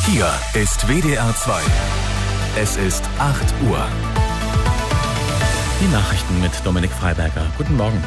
Hier ist WDR 2. Es ist 8 Uhr. Die Nachrichten mit Dominik Freiberger. Guten Morgen.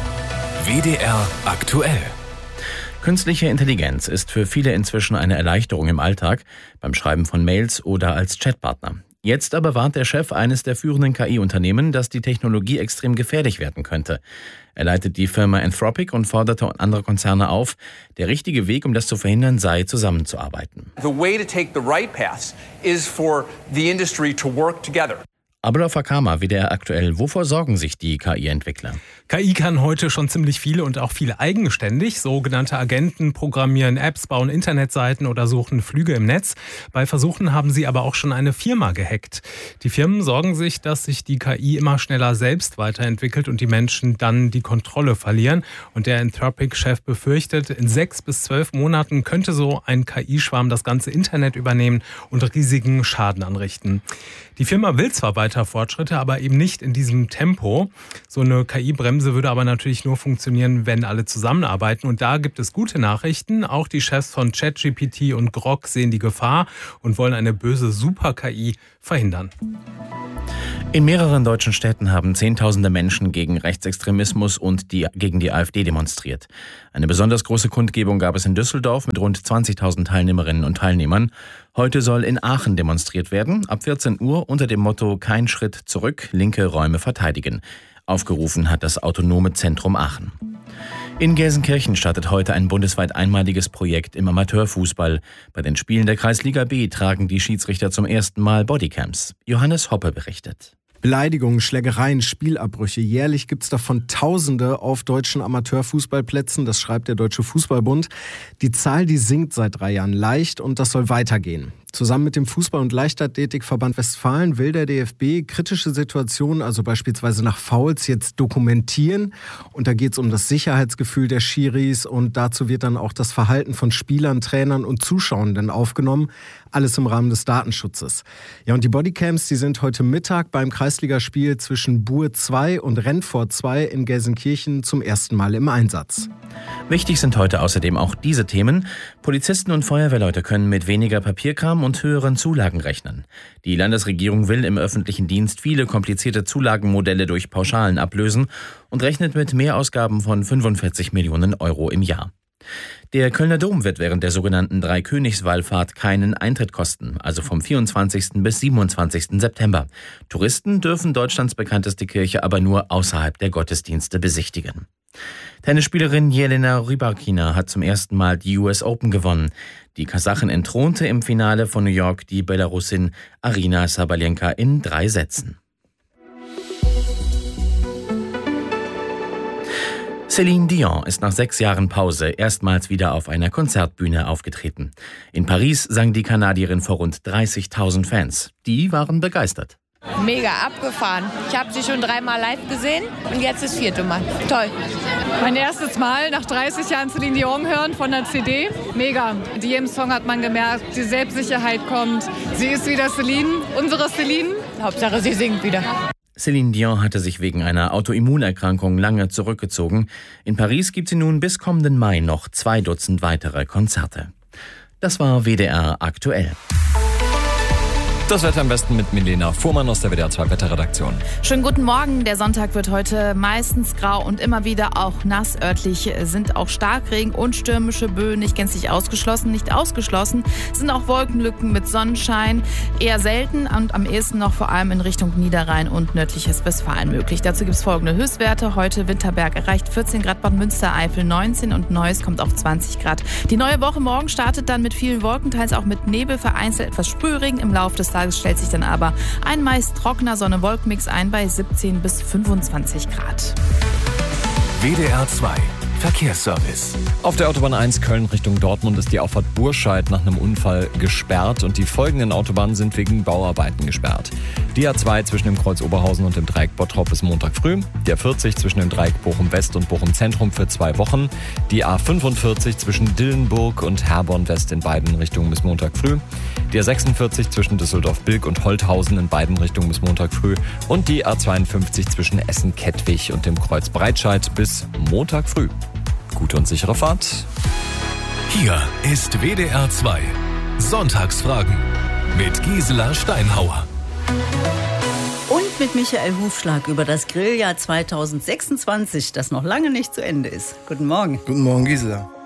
WDR aktuell. Künstliche Intelligenz ist für viele inzwischen eine Erleichterung im Alltag, beim Schreiben von Mails oder als Chatpartner. Jetzt aber warnt der Chef eines der führenden KI-Unternehmen, dass die Technologie extrem gefährlich werden könnte. Er leitet die Firma Anthropic und forderte andere Konzerne auf, der richtige Weg, um das zu verhindern, sei, zusammenzuarbeiten. The way to take the right path is for the industry to work together. Abdullah Fakama, WDR aktuell. Wovor sorgen sich die KI-Entwickler? KI kann heute schon ziemlich viele und auch viele eigenständig. Sogenannte Agenten programmieren Apps, bauen Internetseiten oder suchen Flüge im Netz. Bei Versuchen haben sie aber auch schon eine Firma gehackt. Die Firmen sorgen sich, dass sich die KI immer schneller selbst weiterentwickelt und die Menschen dann die Kontrolle verlieren. Und der Anthropic-Chef befürchtet, in 6 bis 12 Monaten könnte so ein KI-Schwarm das ganze Internet übernehmen und riesigen Schaden anrichten. Die Firma will zwar weiter Fortschritte, aber eben nicht in diesem Tempo. So eine KI-Bremse würde aber natürlich nur funktionieren, wenn alle zusammenarbeiten. Und da gibt es gute Nachrichten. Auch die Chefs von ChatGPT und Grok sehen die Gefahr und wollen eine böse Super-KI verhindern. In mehreren deutschen Städten haben Zehntausende Menschen gegen Rechtsextremismus und gegen die AfD demonstriert. Eine besonders große Kundgebung gab es in Düsseldorf mit rund 20.000 Teilnehmerinnen und Teilnehmern. Heute soll in Aachen demonstriert werden, ab 14 Uhr unter dem Motto „Kein Schritt zurück, linke Räume verteidigen". Aufgerufen hat das Autonome Zentrum Aachen. In Gelsenkirchen startet heute ein bundesweit einmaliges Projekt im Amateurfußball. Bei den Spielen der Kreisliga B tragen die Schiedsrichter zum ersten Mal Bodycams. Johannes Hoppe berichtet. Beleidigungen, Schlägereien, Spielabbrüche. Jährlich gibt's davon Tausende auf deutschen Amateurfußballplätzen. Das schreibt der Deutsche Fußballbund. Die Zahl, die sinkt seit 3 Jahren leicht und das soll weitergehen. Zusammen mit dem Fußball- und Leichtathletikverband Westfalen will der DFB kritische Situationen, also beispielsweise nach Fouls, jetzt dokumentieren. Und da geht es um das Sicherheitsgefühl der Schiris und dazu wird dann auch das Verhalten von Spielern, Trainern und Zuschauenden aufgenommen. Alles im Rahmen des Datenschutzes. Ja, und die Bodycams, die sind heute Mittag beim Kreisligaspiel zwischen Buhr 2 und Rennfort 2 in Gelsenkirchen zum ersten Mal im Einsatz. Wichtig sind heute außerdem auch diese Themen. Polizisten und Feuerwehrleute können mit weniger Papierkram und höheren Zulagen rechnen. Die Landesregierung will im öffentlichen Dienst viele komplizierte Zulagenmodelle durch Pauschalen ablösen und rechnet mit Mehrausgaben von 45 Millionen Euro im Jahr. Der Kölner Dom wird während der sogenannten Dreikönigswallfahrt keinen Eintritt kosten, also vom 24. bis 27. September. Touristen dürfen Deutschlands bekannteste Kirche aber nur außerhalb der Gottesdienste besichtigen. Tennisspielerin Jelena Rybakina hat zum ersten Mal die US Open gewonnen. Die Kasachin entthronte im Finale von New York die Belarusin Aryna Sabalenka in 3 Sätzen. Céline Dion ist nach 6 Jahren Pause erstmals wieder auf einer Konzertbühne aufgetreten. In Paris sang die Kanadierin vor rund 30.000 Fans. Die waren begeistert. Mega abgefahren. Ich habe sie schon 3 Mal live gesehen und jetzt das 4. Mal. Toll. Mein erstes Mal nach 30 Jahren Céline Dion hören von der CD. Mega. In jedem Song hat man gemerkt, die Selbstsicherheit kommt. Sie ist wieder Céline, unsere Céline. Hauptsache, sie singt wieder. Céline Dion hatte sich wegen einer Autoimmunerkrankung lange zurückgezogen. In Paris gibt sie nun bis kommenden Mai noch 2 Dutzend weitere Konzerte. Das war WDR aktuell. Das Wetter am besten mit Milena Fuhrmann aus der WDR 2 Wetterredaktion. Schönen guten Morgen. Der Sonntag wird heute meistens grau und immer wieder auch nass. Örtlich sind auch Starkregen und stürmische Böen nicht gänzlich ausgeschlossen. Nicht ausgeschlossen sind auch Wolkenlücken mit Sonnenschein. Eher selten und am ehesten noch vor allem in Richtung Niederrhein und nördliches Westfalen möglich. Dazu gibt es folgende Höchstwerte. Heute Winterberg erreicht 14 Grad, Bad Münstereifel 19 und Neuss kommt auf 20 Grad. Die neue Woche morgen startet dann mit vielen Wolken, teils auch mit Nebel, vereinzelt etwas Sprühregen. Im Laufe des Tages stellt sich dann aber ein meist trockener Sonne-Wolken-Mix ein bei 17 bis 25 Grad. WDR 2 Verkehrsservice. Auf der Autobahn 1 Köln Richtung Dortmund ist die Auffahrt Burscheid nach einem Unfall gesperrt und die folgenden Autobahnen sind wegen Bauarbeiten gesperrt. Die A2 zwischen dem Kreuz Oberhausen und dem Dreieck Bottrop bis Montag früh, die A40 zwischen dem Dreieck Bochum West und Bochum Zentrum für 2 Wochen, die A45 zwischen Dillenburg und Herborn West in beiden Richtungen bis Montag früh, die A46 zwischen Düsseldorf-Bilk und Holthausen in beiden Richtungen bis Montag früh und die A52 zwischen Essen-Kettwig und dem Kreuz Breitscheid bis Montag früh. Gute und sichere Fahrt. Hier ist WDR 2. Sonntagsfragen mit Gisela Steinhauer. Und mit Michael Hufschlag über das Grilljahr 2026, das noch lange nicht zu Ende ist. Guten Morgen. Guten Morgen, Gisela.